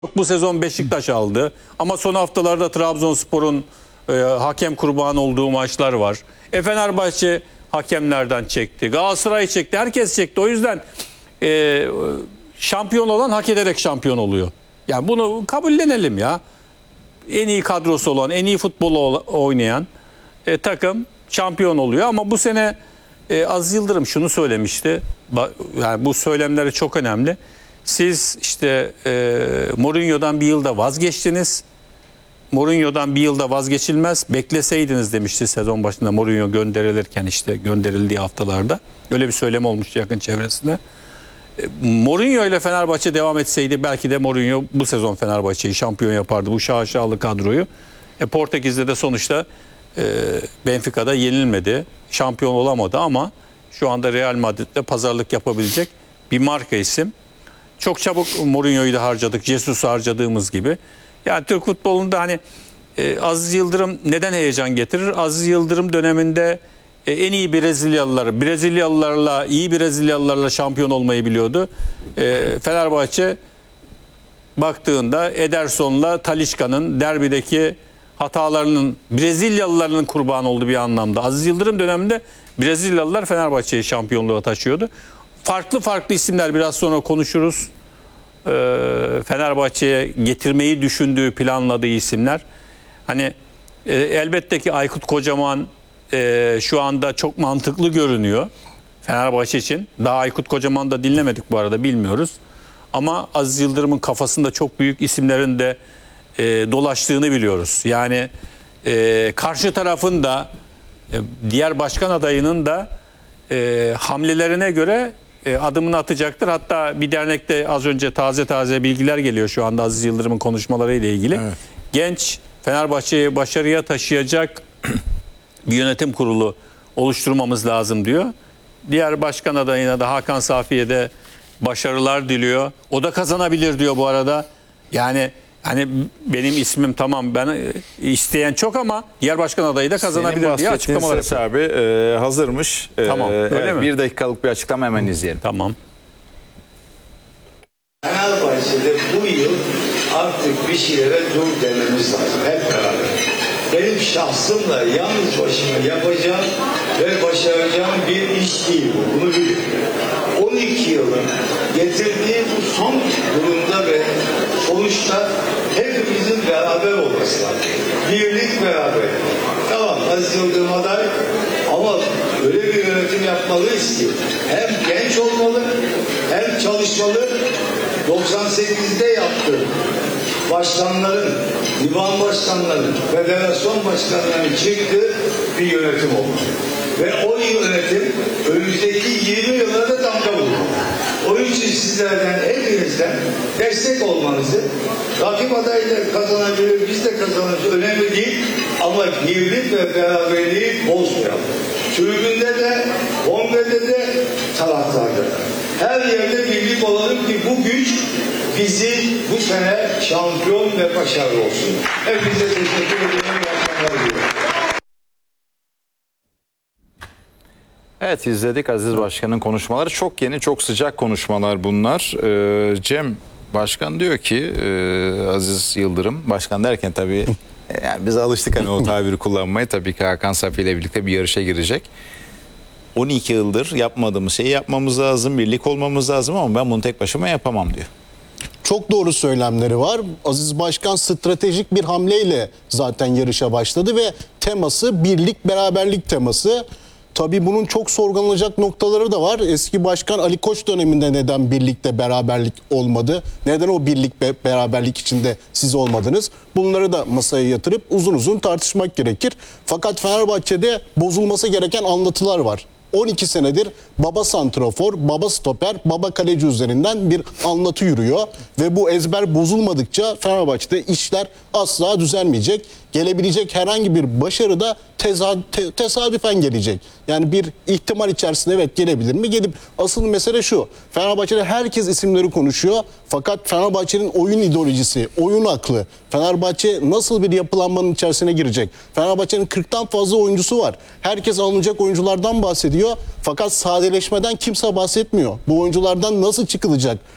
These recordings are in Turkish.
Bu sezon Beşiktaş aldı ama son haftalarda Trabzonspor'un hakem kurbanı olduğu maçlar var. Fenerbahçe hakemlerden çekti. Galatasaray çekti. Herkes çekti. O yüzden şampiyon olan hak ederek şampiyon oluyor. Yani bunu kabullenelim ya. En iyi kadrosu olan, en iyi futbolu oynayan takım şampiyon oluyor. Ama bu sene Aziz Yıldırım şunu söylemişti. Yani bu söylemleri çok önemli. Siz işte Mourinho'dan bir yılda vazgeçtiniz. Mourinho'dan bir yılda vazgeçilmez. Bekleseydiniz demişti sezon başında Mourinho gönderilirken, işte gönderildiği haftalarda. Öyle bir söylem olmuştu yakın çevresinde. Mourinho ile Fenerbahçe devam etseydi belki de Mourinho bu sezon Fenerbahçe'yi şampiyon yapardı. Bu şaşalı kadroyu. Portekiz'de de sonuçta Benfica'da yenilmedi. Şampiyon olamadı ama şu anda Real Madrid'de pazarlık yapabilecek bir marka isim. Çok çabuk Mourinho'yu da harcadık. Jesus'u harcadığımız gibi. Yani Türk futbolunda hani Aziz Yıldırım neden heyecan getirir? Aziz Yıldırım döneminde en iyi Brezilyalılarla, iyi Brezilyalılarla şampiyon olmayı biliyordu. Fenerbahçe baktığında Ederson'la Talisca'nın derbideki hatalarının, Brezilyalılarının kurbanı oldu bir anlamda. Aziz Yıldırım döneminde Brezilyalılar Fenerbahçe'yi şampiyonluğa taşıyordu. Farklı isimler biraz sonra konuşuruz. Fenerbahçe'ye getirmeyi düşündüğü, planladığı isimler. Hani elbette ki Aykut Kocaman şu anda çok mantıklı görünüyor Fenerbahçe için. Daha Aykut Kocaman'ı da dinlemedik bu arada, bilmiyoruz. Ama Aziz Yıldırım'ın kafasında çok büyük isimlerin de dolaştığını biliyoruz. Yani karşı tarafın da diğer başkan adayının da hamlelerine göre adımını atacaktır. Hatta bir dernekte az önce taze bilgiler geliyor şu anda Aziz Yıldırım'ın konuşmaları ile ilgili. Evet. Genç Fenerbahçe'yi başarıya taşıyacak bir yönetim kurulu oluşturmamız lazım diyor. Diğer başkan adayına da Hakan Safi'ye de başarılar diliyor. O da kazanabilir diyor bu arada. Yani hani benim ismim tamam, ben isteyen çok ama diğer başkan adayı da kazanabilir diye açıklamalar yapıyor. Abi hazırmış. Tamam. Öyle mi? Bir dakikalık bir açıklama hemen izleyelim. Tamam. Fenerbahçe'de bu yıl artık bir şeylere dur dememiz lazım hep beraber. Benim şahsımla yalnız başıma yapacağım ve başaracağım bir iş değil bu. Bunu bilin. 12 yılın getirdiği bu son durumda ve sonuçta hepimizin beraber olması lazım. Birlik beraber. Tamam, Aziz Yıldırım aday ama öyle bir yönetim yapmalıyız ki hem genç olmalı hem çalışmalı. 98'de yaptı. Başkanların, divan başkanların, federasyon başkanlarının çıktığı bir yönetim oldu. Ve o yönetim önümüzdeki 20 yılda da damga vurdu. Onun için sizlerden, hepinizden destek olmanızı, rakip adayla kazanabilir, biz de kazanırız, önemli değil ama birlik ve beraberliği bozmayalım. Tribünde de, kongrede de, taraftarda da. Her yerde birlik olalım ki bu güç bizi bu sene şampiyon ve başarılı olsun. Hepinize teşekkür ederim. Evet, izledik Aziz Başkan'ın konuşmaları. Çok yeni, çok sıcak konuşmalar bunlar. Cem Başkan diyor ki Aziz Yıldırım, başkan derken tabii yani biz alıştık hani o tabiri kullanmaya. Tabii ki Hakan Safi ile birlikte bir yarışa girecek. 12 yıldır yapmadığımız şeyi yapmamız lazım, birlik olmamız lazım ama ben bunu tek başıma yapamam diyor. Çok doğru söylemleri var. Aziz Başkan stratejik bir hamleyle zaten yarışa başladı ve teması birlik, beraberlik teması. Tabii bunun çok sorgulanacak noktaları da var. Eski başkan Ali Koç döneminde neden birlikte beraberlik olmadı? Neden o birlik beraberlik içinde siz olmadınız? Bunları da masaya yatırıp uzun uzun tartışmak gerekir. Fakat Fenerbahçe'de bozulması gereken anlatılar var. 12 senedir baba santrafor, baba stoper, baba kaleci üzerinden bir anlatı yürüyor. Ve bu ezber bozulmadıkça Fenerbahçe'de işler asla düzelmeyecek. Gelebilecek herhangi bir başarı da tesadüfen gelecek. Yani bir ihtimal içerisinde evet gelebilir mi? Gelip asıl mesele şu. Fenerbahçe'de herkes isimleri konuşuyor. Fakat Fenerbahçe'nin oyun ideolojisi, oyun aklı, Fenerbahçe nasıl bir yapılanmanın içerisine girecek? Fenerbahçe'nin 40'tan fazla oyuncusu var. Herkes alınacak oyunculardan bahsediyor. Fakat sadeleşmeden kimse bahsetmiyor. Bu oyunculardan nasıl çıkılacak?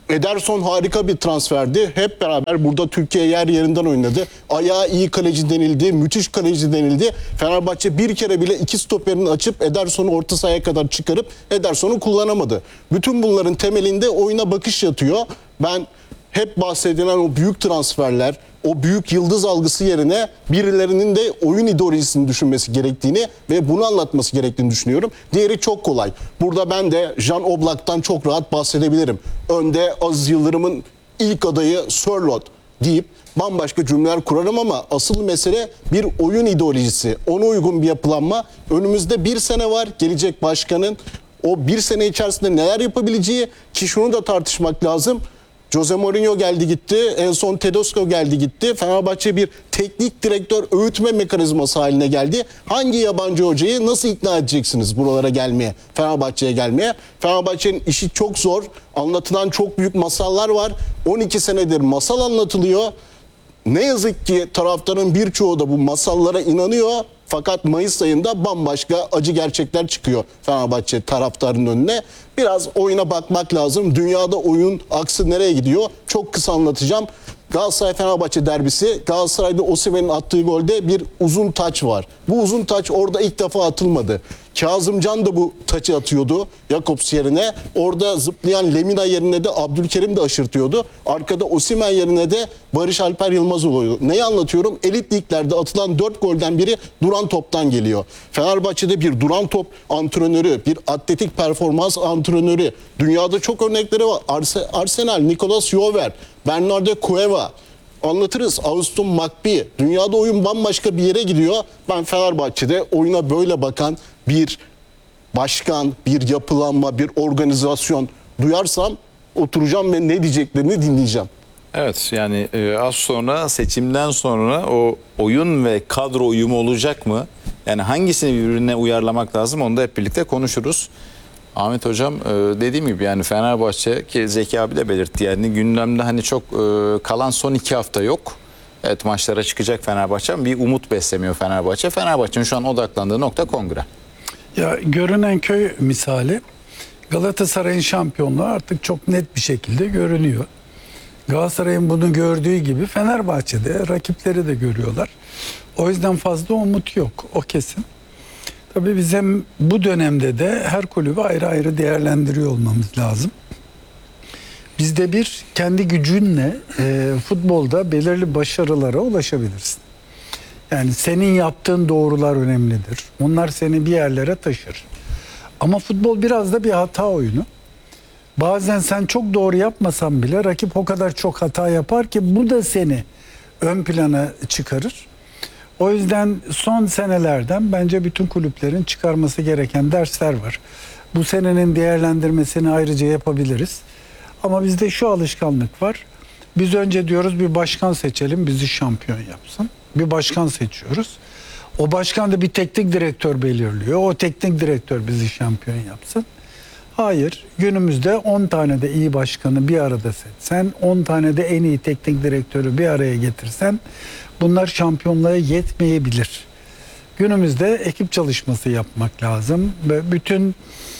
Ederson harika bir transferdi. Hep beraber burada Türkiye yer yerinden oynadı. Ayağı iyi kaleci denildi, müthiş kaleci denildi. Fenerbahçe bir kere bile iki stoperini açıp Ederson'u orta sahaya kadar çıkarıp Ederson'u kullanamadı. Bütün bunların temelinde oyuna bakış yatıyor. Ben hep bahsedilen o büyük transferler, o büyük yıldız algısı yerine birilerinin de oyun ideolojisini düşünmesi gerektiğini ve bunu anlatması gerektiğini düşünüyorum. Diğeri çok kolay. Burada ben de Jan Oblak'tan çok rahat bahsedebilirim. Önde Aziz Yıldırım'ın ilk adayı Sörloth deyip bambaşka cümleler kurarım ama asıl mesele bir oyun ideolojisi. Ona uygun bir yapılanma. Önümüzde bir sene var. Gelecek başkanın o bir sene içerisinde neler yapabileceği, ki şunu da tartışmak lazım. Jose Mourinho geldi gitti. En son Tedesco geldi gitti. Fenerbahçe bir teknik direktör öğütme mekanizması haline geldi. Hangi yabancı hocayı nasıl ikna edeceksiniz buralara gelmeye, Fenerbahçe'ye gelmeye? Fenerbahçe'nin işi çok zor. Anlatılan çok büyük masallar var. 12 senedir masal anlatılıyor. Ne yazık ki taraftarın birçoğu da bu masallara inanıyor. Fakat Mayıs ayında bambaşka acı gerçekler çıkıyor Fenerbahçe taraftarının önüne. Biraz oyuna bakmak lazım. Dünyada oyun aksı nereye gidiyor? Çok kısa anlatacağım. Galatasaray-Fenerbahçe derbisi. Galatasaray'da Osimhen'in attığı golde bir uzun taç var. Bu uzun taç orada ilk defa atılmadı. Kazımcan da bu taçı atıyordu Jakobs yerine. Orada zıplayan Lemina yerine de Abdülkerim de aşırtıyordu. Arkada Osimhen yerine de Barış Alper Yılmaz oluyordu. Neyi anlatıyorum? Elit liglerde atılan 4 golden biri duran toptan geliyor. Fenerbahçe'de bir duran top antrenörü, bir atletik performans antrenörü. Dünyada çok örnekleri var. Arsenal, Nicolas Jover, Bernardo Cueva. Anlatırız. Austin McBee. Dünyada oyun bambaşka bir yere gidiyor. Ben Fenerbahçe'de oyuna böyle bakan bir başkan, bir yapılanma, bir organizasyon duyarsam oturacağım ve ne diyeceklerini dinleyeceğim. Evet, yani az sonra, seçimden sonra o oyun ve kadro uyumu olacak mı? Yani hangisini birbirine uyarlamak lazım, onu da hep birlikte konuşuruz. Ahmet Hocam, dediğim gibi yani Fenerbahçe, ki Zeki abi de belirtti, yani gündemde hani çok kalan son 2 hafta yok. Evet, maçlara çıkacak Fenerbahçe ama bir umut beslemiyor Fenerbahçe. Fenerbahçe'nin şu an odaklandığı nokta kongre. Ya görünen köy misali, Galatasaray'ın şampiyonluğu artık çok net bir şekilde görünüyor. Galatasaray'ın bunu gördüğü gibi Fenerbahçe'de rakipleri de görüyorlar. O yüzden fazla umut yok, o kesin. Tabii bizim bu dönemde de her kulübü ayrı ayrı değerlendiriyor olmamız lazım. Bizde bir, kendi gücünle futbolda belirli başarılara ulaşabilirsin. Yani senin yaptığın doğrular önemlidir. Onlar seni bir yerlere taşır. Ama futbol biraz da bir hata oyunu. Bazen sen çok doğru yapmasan bile rakip o kadar çok hata yapar ki bu da seni ön plana çıkarır. O yüzden son senelerden bence bütün kulüplerin çıkarması gereken dersler var. Bu senenin değerlendirmesini ayrıca yapabiliriz. Ama bizde şu alışkanlık var. Biz önce diyoruz bir başkan seçelim, bizi şampiyon yapsın. Bir başkan seçiyoruz. O başkan da bir teknik direktör belirliyor. O teknik direktör bizi şampiyon yapsın. Hayır, günümüzde 10 tane de iyi başkanı bir arada seçsen, 10 tane de en iyi teknik direktörü bir araya getirsen bunlar şampiyonluğa yetmeyebilir. Günümüzde ekip çalışması yapmak lazım. Bütün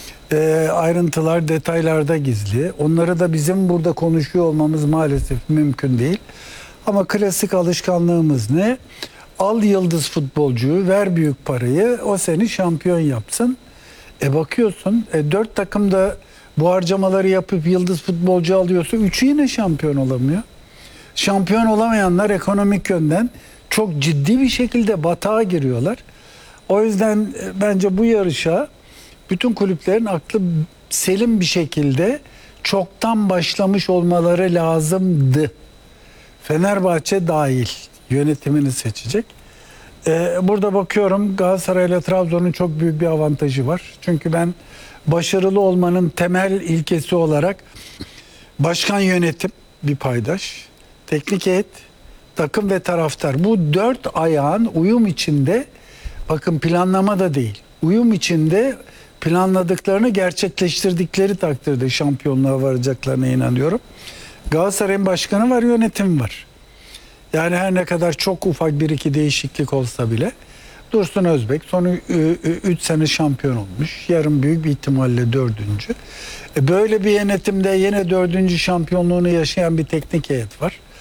ayrıntılar detaylarda gizli. Onları da bizim burada konuşuyor olmamız maalesef mümkün değil. Ama klasik alışkanlığımız ne? Al yıldız futbolcuyu, ver büyük parayı, o seni şampiyon yapsın. Bakıyorsun 4 takım da bu harcamaları yapıp yıldız futbolcu alıyorsa 3'ü yine şampiyon olamıyor. Şampiyon olamayanlar ekonomik yönden çok ciddi bir şekilde batağa giriyorlar. O yüzden bence bu yarışa bütün kulüplerin aklı selim bir şekilde çoktan başlamış olmaları lazımdı. Fenerbahçe dahil yönetimini seçecek. Burada bakıyorum Galatasaray ile Trabzon'un çok büyük bir avantajı var. Çünkü ben başarılı olmanın temel ilkesi olarak başkan, yönetim bir paydaş, teknik heyet, takım ve taraftar. Bu 4 ayağın uyum içinde, bakın planlama da değil, uyum içinde planladıklarını gerçekleştirdikleri takdirde şampiyonluğa varacaklarına inanıyorum. Galatasaray'ın başkanı var, yönetim var. Yani her ne kadar çok ufak bir iki değişiklik olsa bile Dursun Özbek son 3 sene şampiyon olmuş. Yarın büyük bir ihtimalle 4. Böyle bir yönetimde yine 4. şampiyonluğunu yaşayan bir teknik heyet var.